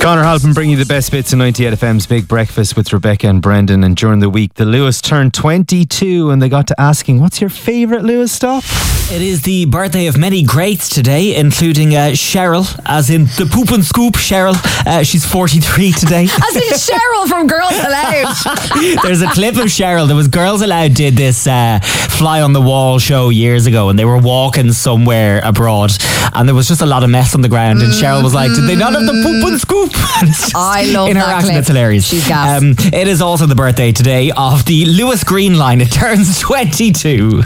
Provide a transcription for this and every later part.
Conor Halpin bringing you the best bits of 98 FM's Big Breakfast with Rebecca and Brendan. And during the week, the Lewis turned 22 and they got to asking, what's your favourite Lewis stop? It is the birthday of many greats today, including Cheryl, as in the Poop and Scoop Cheryl. She's 43 today. As in Cheryl from Girls Aloud. There's a clip of Cheryl. There was Girls Aloud did this fly on the wall show years ago, and they were walking somewhere abroad, and there was just a lot of mess on the ground, and Cheryl was like, did they not have the Poop and Scoop? I love in her that accent, clip. it's hilarious. She's gas. It is also the birthday today of the Lewis Green Line. It turns 22.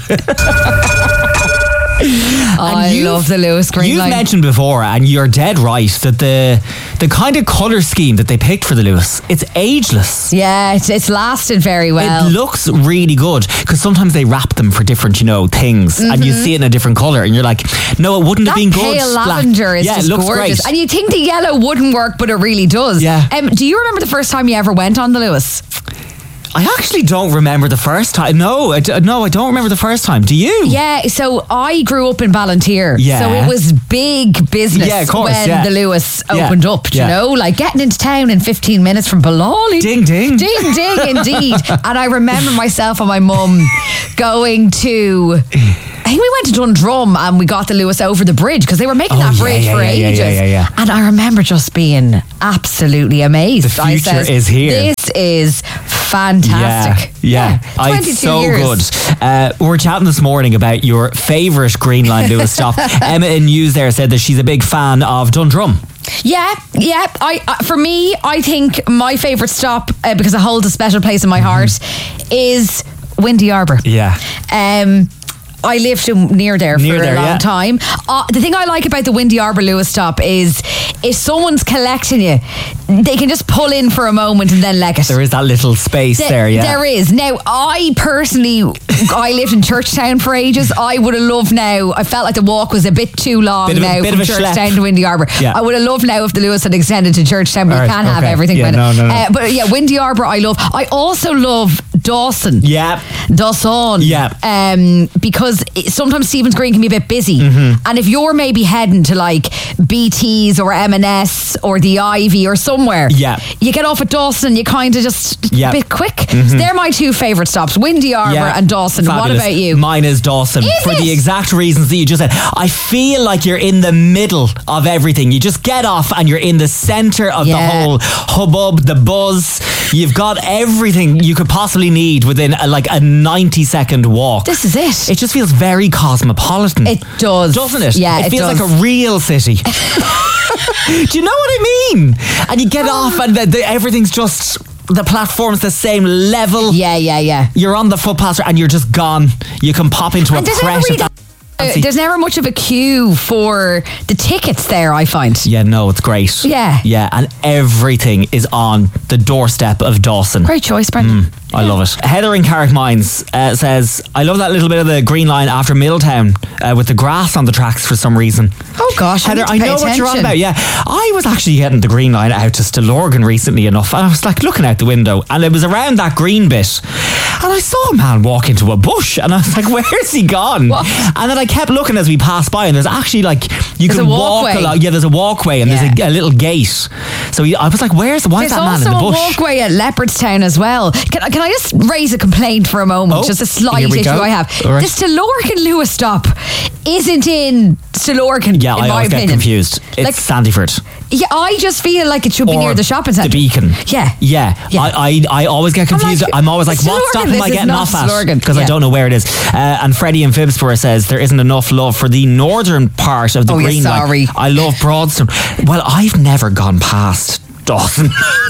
I love the Lewis Green Line. You've mentioned before, and you're dead right, that the kind of colour scheme that they picked for the Lewis, it's ageless. Yeah, it's lasted very well. It looks really good, because sometimes they wrap them for different, things, and you see it in a different colour, and you're like, no, it wouldn't have been good. Pale lavender is just it looks gorgeous. great. And you think the yellow wouldn't work, but it really does. Yeah. Do you remember the first time you ever went on the Lewis? I actually don't remember the first time. No, I don't remember the first time. Do you? Yeah, so I grew up in Ballantyre. Yeah. So it was big business Yeah, of course, when the Lewis opened up, Yeah. you know? Like getting into town in 15 minutes from Ballally. Ding, ding. Ding, ding, indeed. And I remember myself and my mum going to... I think we went to Dundrum and we got the Lewis over the bridge because they were making that bridge for ages. Yeah. And I remember just being absolutely amazed. The future is here. This is fantastic. Yeah. 22 so years. good. We were chatting this morning about your favourite Green Line Lewis stop. Emma in News there said that she's a big fan of Dundrum. Yeah. For me, I think my favourite stop, because it holds a special place in my heart, is Windy Arbour. Yeah. I lived near there for a long time. The thing I like about the Windy Arbour Lewis stop is if someone's collecting you, they can just pull in for a moment and then leg it. There is that little space there, yeah. There is. Now, I personally, I lived in Churchtown for ages. I would have loved now, I felt like the walk was a bit too long from Churchtown to Windy Arbour. Yeah. I would have loved now if the Lewis had extended to Churchtown, but you can't have everything. Yeah, no. But yeah, Windy Arbour I love. I also love Dawson. Yeah. Dawson. Yeah. Because sometimes Stephen's Green can be a bit busy. And if you're maybe heading to like BT's or M&S or the Ivy or somewhere, you get off at Dawson and you kind of just a bit quick. So they're my two favourite stops, Windy Arbour and Dawson. Fabulous. What about you? Mine is Dawson for the exact reasons that you just said. I feel like you're in the middle of everything. You just get off and you're in the centre of the whole hubbub, the buzz. You've got everything you could possibly need within a 90-second walk. This is it. It just feels very cosmopolitan. It does. Doesn't it? Yeah, it feels does. like a real city. Do you know what I mean? And you get off and everything's just... The platform's the same level. Yeah. You're on the footpath and you're just gone. You can pop into a press. There's never much of a queue for the tickets there, I find. Yeah, no, it's great. Yeah, and everything is on the doorstep of Dawson. Great choice, Brendan. I love it. Heather in Carrickmines says, I love that little bit of the Green Line after Middletown with the grass on the tracks for some reason. Oh gosh, Heather, I know what you're on about. Yeah, I was actually getting the Green Line out to Stillorgan recently enough, and I was like looking out the window, and it was around that green bit, and I saw a man walk into a bush, and I was like, where's he gone? What? And then I kept looking as we passed by, and there's actually you can walk along. Yeah, there's a walkway, and there's a little gate. So I was like, why is that man in the bush? There's also a walkway at Leopardstown as well. Can I just raise a complaint for a moment? Just a slight issue I have. Right. The Stillorgan Lewis stop isn't in Stillorgan. Yeah, in I my always get opinion. confused. It's Sandyford. Yeah, I just feel like it should be near the shopping centre. The Beacon. Yeah. I always get confused. I'm always like, what stop am I getting off at? Because I don't know where it is. And Freddie in Phibsborough says there isn't enough love for the northern part of the Green Line. I love Broadstone. Well, I've never gone past Dawson.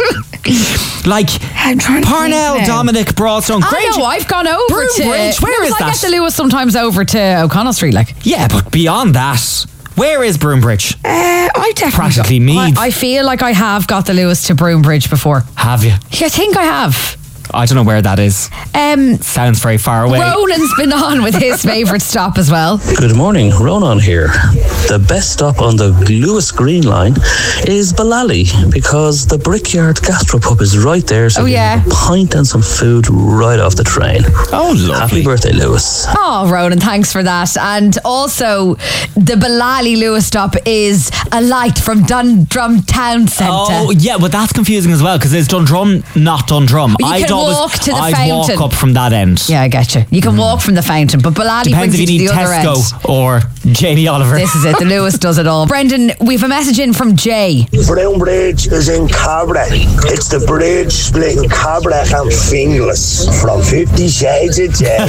Parnell, Dominic, Broadstone. I know, I've gone over Broom to Bridge. Where is that? I get the Lewis sometimes over to O'Connell Street. Yeah, but beyond that, where is Broombridge? I definitely practically Meath. I feel like I have got the Lewis to Broombridge before. Have you? Yeah, I think I have. I don't know where that is. Sounds very far away. Ronan's been on with his favourite stop as well. Good morning, Ronan here. The best stop on the Lewis Green Line is Ballally, because the Brickyard Gastropub is right there, so you have a pint and some food right off the train. Oh, lovely. Happy birthday, Lewis. Oh, Ronan, thanks for that. And also, the Ballally Lewis stop is a light from Dundrum Town Centre. Oh, yeah, but that's confusing as well, because it's Dundrum, not Dundrum. You can walk to the I'd fountain. walk up from that end. Yeah, I get you. You can walk from the fountain, but Ballally Depends brings if you you to need the other end. Tesco or Jamie Oliver. This is it. The Lewis does it all. Brendan, we've a message in from Jay. Brown Bridge is in Cabra. It's the bridge splitting Cabra and Finglas from 50 Shades of Jay.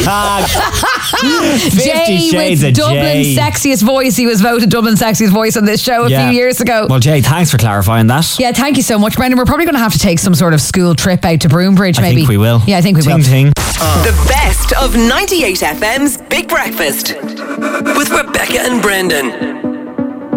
50 Jay Shades with of Dublin's Jay. sexiest voice. He was voted Dublin's sexiest voice on this show a few years ago. Well, Jay, thanks for clarifying that. Yeah, thank you so much, Brendan. We're probably going to have to take some sort of school trip out to Broombridge, maybe. I think we will. Yeah, I think we will. Ting. The best of 98 FM's Big Breakfast with Rebecca and Brendan.